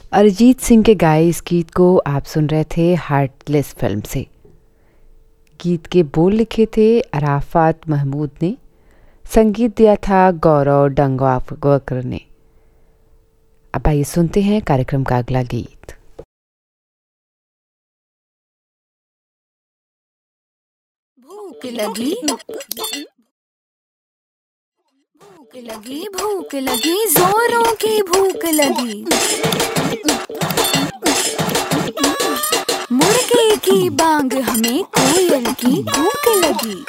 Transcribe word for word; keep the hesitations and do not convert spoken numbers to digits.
अरिजीत सिंह के गाए इस गीत को आप सुन रहे थे हार्टलेस फिल्म से। गीत के बोल लिखे थे अराफात महमूद ने, संगीत दिया था गौरव डंगवाकर ने। अब आइए सुनते हैं कार्यक्रम का अगला गीत। भूख लगी भूख लगी भूख लगी जोरों की भूख लगी, मुर्गे की बांग हमें कोयल की भूख लगी।